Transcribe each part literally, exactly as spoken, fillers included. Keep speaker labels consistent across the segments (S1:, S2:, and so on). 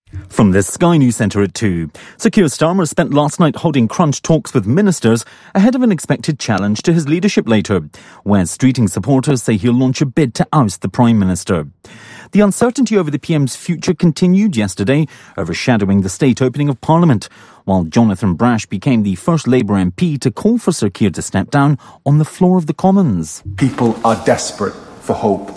S1: From the Sky News Centre at two, Sir Keir Starmer spent last night holding crunch talks with ministers ahead of an expected challenge to his leadership later, where Streeting supporters say he'll launch a bid to oust the Prime Minister. The uncertainty over the P M's future continued yesterday, overshadowing the state opening of Parliament, while Jonathan Brash became the first Labour M P to call for Sir Keir to step down on the floor of the Commons.
S2: People are desperate for hope.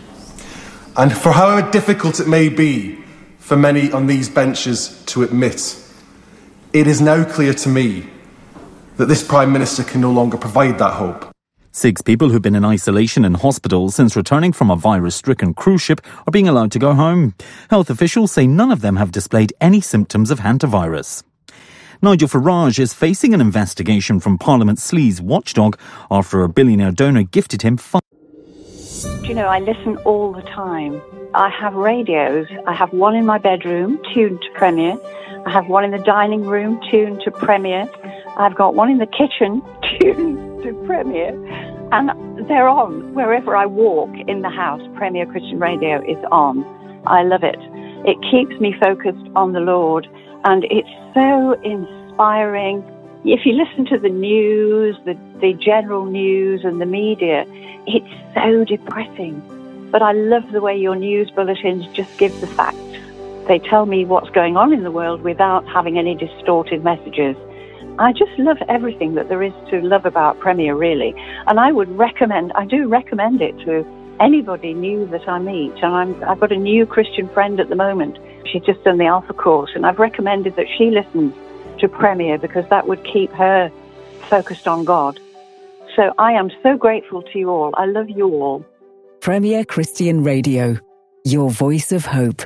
S2: And for however difficult it may be for many on these benches to admit, it is now clear to me that this Prime Minister can no longer provide that hope.
S1: Six people who've been in isolation in hospital since returning from a virus-stricken cruise ship are being allowed to go home. Health officials say none of them have displayed any symptoms of hantavirus. Nigel Farage is facing an investigation from Parliament sleaze watchdog after a billionaire donor gifted him five.
S3: You know, I listen all the time. I have radios. I have one in my bedroom, tuned to Premier. I have one in the dining room, tuned to Premier. I've got one in the kitchen, tuned to Premier. And they're on. Wherever I walk in the house, Premier Christian Radio is on. I love it. It keeps me focused on the Lord. And it's so inspiring. If you listen to the news, the, the general news and the media, it's so depressing. But I love the way your news bulletins just give the facts. They tell me what's going on in the world without having any distorted messages. I just love everything that there is to love about Premier, really. And I would recommend, I do recommend it to anybody new that I meet. And I'm, I've got a new Christian friend at the moment. She's just done the Alpha course, and I've recommended that she listens to Premier because that would keep her focused on God. So I am so grateful to you all. I love you all.
S4: Premier Christian Radio, your voice of hope.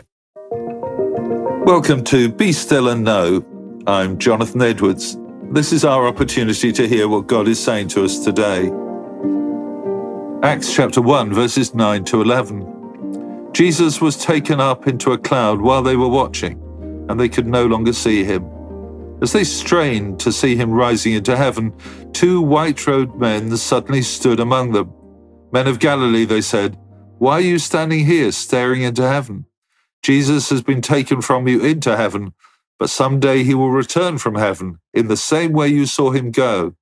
S5: Welcome to Be Still and Know. I'm Jonathan Edwards. This is our opportunity to hear what God is saying to us today. Acts chapter one, verses nine to eleven. Jesus was taken up into a cloud while they were watching, and they could no longer see him. As they strained to see him rising into heaven, two white-robed men suddenly stood among them. Men of Galilee, they said, why are you standing here staring into heaven? Jesus has been taken from you into heaven, but someday he will return from heaven in the same way you saw him go.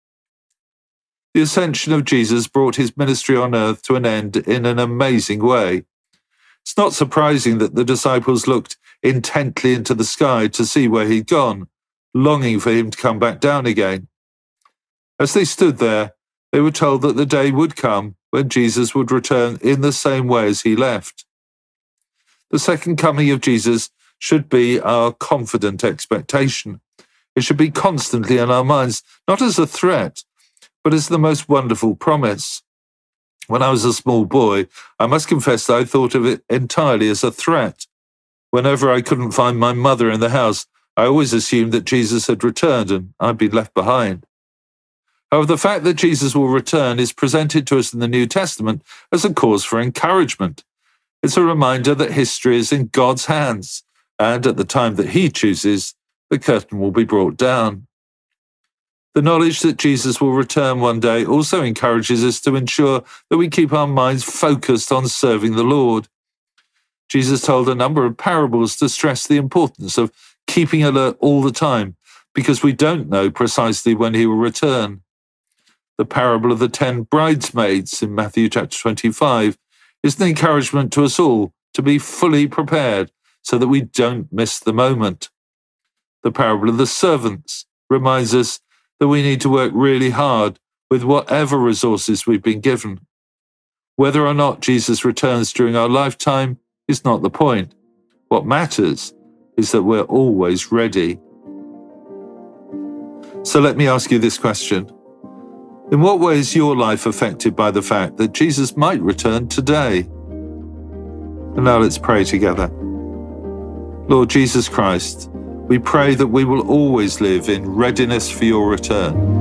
S5: The ascension of Jesus brought his ministry on earth to an end in an amazing way. It's not surprising that the disciples looked intently into the sky to see where he'd gone, longing for him to come back down again. As they stood there, they were told that the day would come when Jesus would return in the same way as he left. The second coming of Jesus should be our confident expectation. It should be constantly in our minds, not as a threat, but as the most wonderful promise. When I was a small boy, I must confess that I thought of it entirely as a threat. Whenever I couldn't find my mother in the house, I always assumed that Jesus had returned and I'd been left behind. However, the fact that Jesus will return is presented to us in the New Testament as a cause for encouragement. It's a reminder that history is in God's hands, and at the time that he chooses, the curtain will be brought down. The knowledge that Jesus will return one day also encourages us to ensure that we keep our minds focused on serving the Lord. Jesus told a number of parables to stress the importance of keeping alert all the time, because we don't know precisely when he will return. The parable of the ten bridesmaids in Matthew chapter twenty-five is an encouragement to us all to be fully prepared so that we don't miss the moment. The parable of the servants reminds us that we need to work really hard with whatever resources we've been given. Whether or not Jesus returns during our lifetime is not the point. What matters is that we're always ready. So let me ask you this question. In what way is your life affected by the fact that Jesus might return today? And now let's pray together. Lord Jesus Christ, we pray that we will always live in readiness for your return.